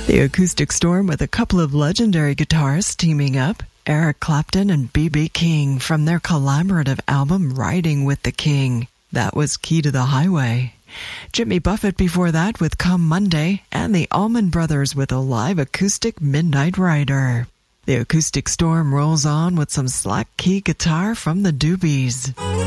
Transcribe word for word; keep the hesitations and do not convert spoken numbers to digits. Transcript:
The Acoustic Storm with a couple of legendary guitarists teaming up, Eric Clapton and B B King, from their collaborative album Riding with the King. That was Key to the Highway. Jimmy Buffett before that with Come Monday, and the Allman Brothers with a live acoustic Midnight Rider. The Acoustic Storm rolls on with some slack key guitar from the Doobies.